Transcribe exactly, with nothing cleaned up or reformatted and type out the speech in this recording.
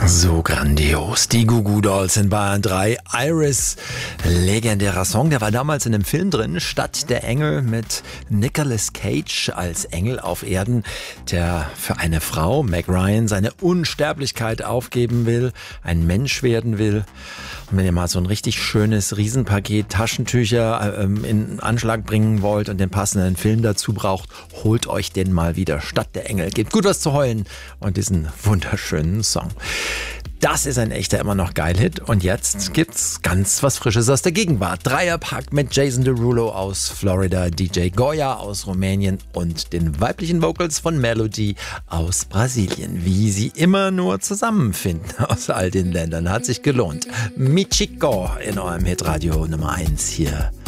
So grandios. Die Goo Goo Dolls in Bayern drei. Iris, legendärer Song, der war damals in einem Film drin, Stadt der Engel mit Nicolas Cage als Engel auf Erden, der für eine Frau, Meg Ryan, seine Unsterblichkeit aufgeben will, ein Mensch werden will. Und wenn ihr mal so ein richtig schönes Riesenpaket Taschentücher ähm, in Anschlag bringen wollt und den passenden Film dazu braucht, holt euch den mal wieder. Stadt der Engel. Gebt gut was zu heulen und diesen wunderschönen Song. Das ist ein echter immer noch Geil-Hit und jetzt gibt's ganz was Frisches aus der Gegenwart. Dreierpack mit Jason Derulo aus Florida, D J Goya aus Rumänien und den weiblichen Vocals von Melody aus Brasilien. Wie sie immer nur zusammenfinden aus all den Ländern, hat sich gelohnt. Michiko in eurem Hitradio Nummer eins hier